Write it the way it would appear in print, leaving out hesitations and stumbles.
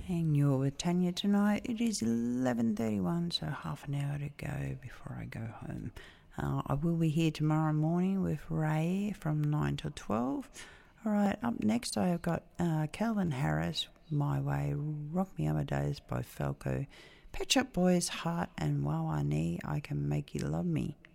And you're with Tanya tonight. It is 11:31, so half an hour to go before I go home. I will be here tomorrow morning with Ray from 9 till 12. All right, up next I have got Calvin Harris, My Way, Rock Me Amadeus by Falco, Pet Shop Boys, Heart, and Wawani, I Can Make You Love Me.